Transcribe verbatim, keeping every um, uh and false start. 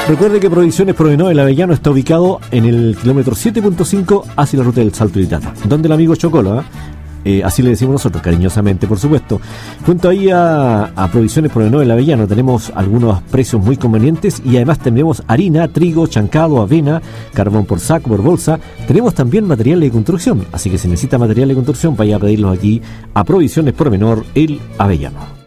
Recuerde que Provisiones Provenor El Avellano está ubicado en el kilómetro siete punto cinco hacia la ruta del Salto de Itata, donde el amigo Chocolo, ¿eh? Eh, así le decimos nosotros, cariñosamente, por supuesto. Junto ahí a, a Provisiones Provenor El Avellano tenemos algunos precios muy convenientes y además tenemos harina, trigo, chancado, avena, carbón por saco, por bolsa. Tenemos también material de construcción, así que si necesita material de construcción, vaya a pedirlos aquí a Provisiones Provenor El Avellano.